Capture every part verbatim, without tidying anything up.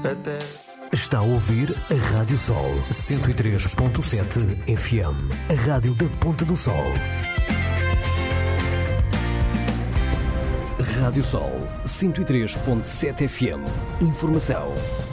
até. Está a ouvir a Rádio Sol cento e três ponto sete F M, a rádio da Ponta do Sol. Rádio Sol cento e três ponto sete F M. Informação.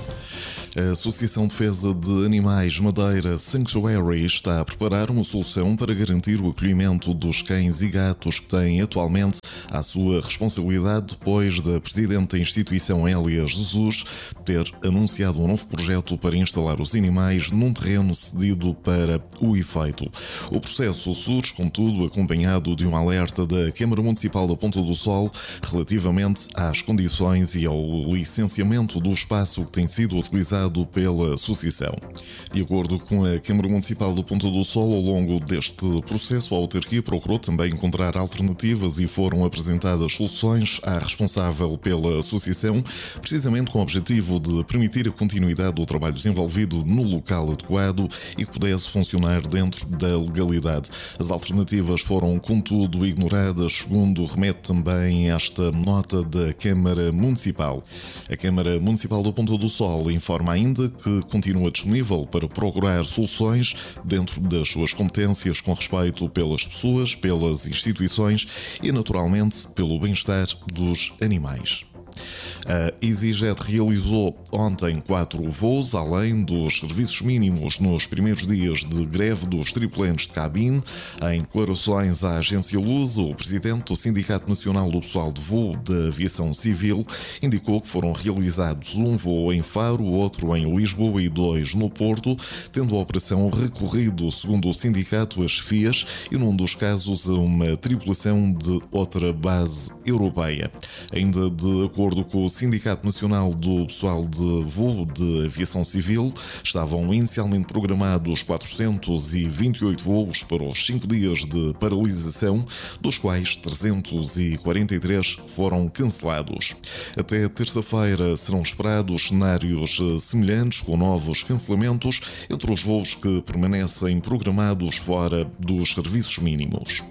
A Associação de Defesa de Animais Madeira Sanctuary está a preparar uma solução para garantir o acolhimento dos cães e gatos que têm atualmente à sua responsabilidade depois da Presidente da instituição, Hélia Jesus, ter anunciado um novo projeto para instalar os animais num terreno cedido para o efeito. O processo surge, contudo, acompanhado de um alerta da Câmara Municipal da Ponta do Sol relativamente às condições e ao licenciamento do espaço que tem sido utilizado pela Associação. De acordo com a Câmara Municipal da Ponta do Sol, ao longo deste processo, a autarquia procurou também encontrar alternativas e foram apresentadas soluções à responsável pela Associação, precisamente com o objetivo de permitir a continuidade do trabalho desenvolvido no local adequado e que pudesse funcionar dentro da legalidade. As alternativas foram, contudo, ignoradas, segundo remete também esta nota da Câmara Municipal. A Câmara Municipal da Ponta do Sol informa ainda que continua disponível para procurar soluções dentro das suas competências com respeito pelas pessoas, pelas instituições e, naturalmente, pelo bem-estar dos animais. A EasyJet realizou ontem quatro voos, além dos serviços mínimos nos primeiros dias de greve dos tripulantes de cabine. Em declarações à agência Lusa, o presidente do Sindicato Nacional do Pessoal de Voo da Aviação Civil indicou que foram realizados um voo em Faro, outro em Lisboa e dois no Porto, tendo a operação recorrido, segundo o sindicato, as chefias e, num dos casos, a uma tripulação de outra base europeia. Ainda de acordo com o Sindicato Nacional do Pessoal de Voo de Aviação Civil, estavam inicialmente programados quatrocentos e vinte e oito voos para os cinco dias de paralisação, dos quais trezentos e quarenta e três foram cancelados. Até terça-feira serão esperados cenários semelhantes, com novos cancelamentos entre os voos que permanecem programados fora dos serviços mínimos.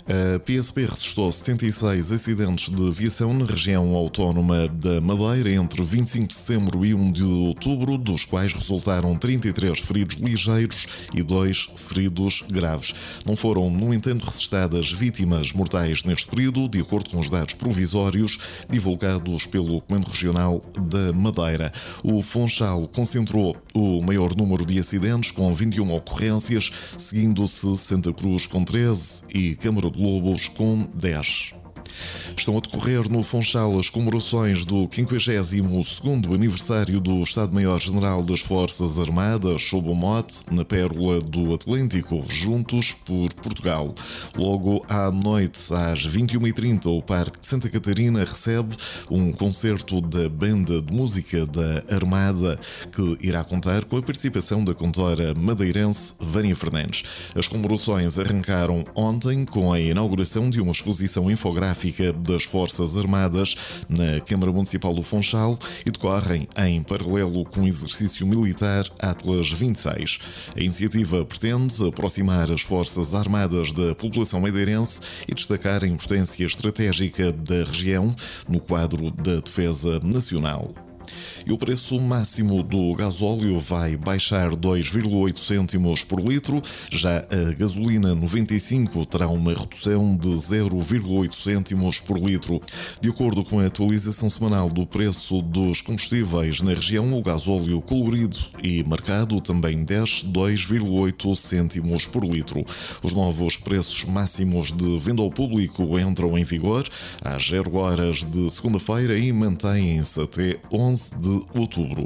A P S P registrou setenta e seis acidentes de aviação na região autónoma da Madeira entre vinte e cinco de setembro e primeiro de outubro, dos quais resultaram trinta e três feridos ligeiros e dois feridos graves. Não foram, no entanto, registradas vítimas mortais neste período, de acordo com os dados provisórios divulgados pelo Comando Regional da Madeira. O Funchal concentrou o maior número de acidentes, com vinte e uma ocorrências, seguindo-se Santa Cruz com treze e Câmara de Lobos com dez. Estão a decorrer no Funchal as comemorações do quinquagésimo segundo aniversário do Estado-Maior-General das Forças Armadas, sob o mote Na Pérola do Atlântico, Juntos por Portugal. Logo à noite, às vinte e uma e trinta, o Parque de Santa Catarina recebe um concerto da Banda de Música da Armada, que irá contar com a participação da cantora madeirense Vânia Fernandes. As comemorações arrancaram ontem com a inauguração de uma exposição infográfica das Forças Armadas na Câmara Municipal do Funchal e decorrem em paralelo com o exercício militar Atlas vinte e seis. A iniciativa pretende aproximar as Forças Armadas da população madeirense e destacar a importância estratégica da região no quadro da defesa nacional. E o preço máximo do gasóleo vai baixar dois vírgula oito cêntimos por litro, já a gasolina noventa e cinco terá uma redução de zero vírgula oito cêntimos por litro. De acordo com a atualização semanal do preço dos combustíveis na região, o gasóleo colorido e marcado também desce dois vírgula oito cêntimos por litro. Os novos preços máximos de venda ao público entram em vigor às zero horas de segunda-feira e mantêm-se até onze de outubro.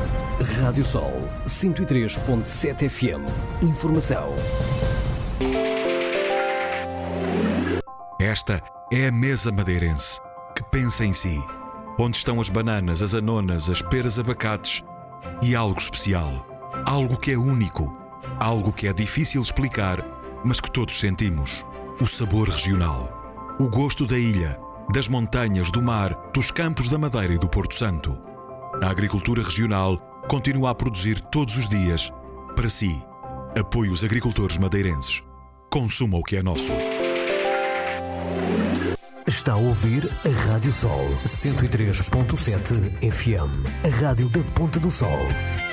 Rádio Sol cento e três ponto sete F M. Informação. Esta é a mesa madeirense que pensa em si. Onde estão as bananas, as anonas, as peras, abacates e algo especial. Algo que é único. Algo que é difícil explicar, mas que todos sentimos. O sabor regional. O gosto da ilha, das montanhas, do mar, dos campos da Madeira e do Porto Santo. A agricultura regional continua a produzir todos os dias para si. Apoie os agricultores madeirenses. Consuma o que é nosso. Está a ouvir a Rádio Sol cento e três ponto sete F M, a rádio da Ponta do Sol.